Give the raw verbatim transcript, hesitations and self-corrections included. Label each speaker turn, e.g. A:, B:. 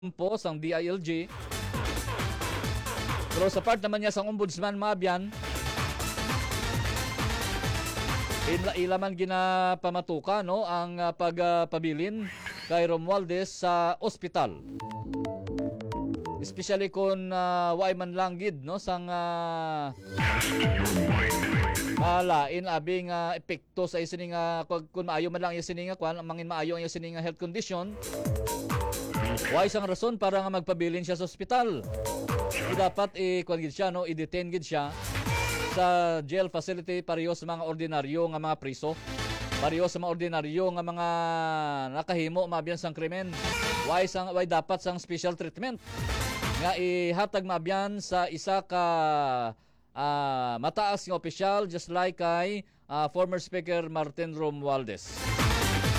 A: po sang D I L G. Pero sa part naman niya sang ombudsman mabyan, ila ilaman ginapamatuka no ang uh, pagpabilin kay Romualdez sa ospital. Especially kung uh, way man lang gid no sang uh, malain abing uh, epekto sa isining uh, kung maayo man lang isining kwan mangin maayo ang isining health condition. Way isang rason para nga magpabilin siya sa ospital. So, dapat i-kwan gid siya no, i-detain gid siya sa jail facility pareho sa mga ordinaryo nga mga priso. Pareho sa mga ordinaryo nga mga nakahimo mabyan sang krimen. Way sang way dapat sang special treatment nga ihatag mabyan sa isa ka uh, mataas nga opisyal just like kay uh, former Speaker Martin Romualdez.